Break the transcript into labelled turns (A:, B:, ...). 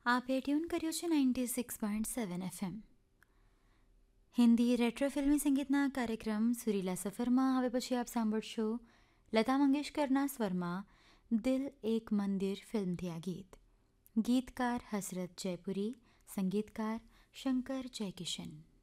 A: આપે ટ્યુન કર્યો છે 96.7 FM. હિન્દી રેટ્રો ફિલ્મી સંગીતના કાર્યક્રમ સુરીલા સફરમાં હવે પછી આપ સાંભળશો લતા મંગેશકરના સ્વરમાં દિલ એક મંદિર ફિલ્મથી આ ગીતકાર હસરત જયપુરી, સંગીતકાર શંકર જયકિશન.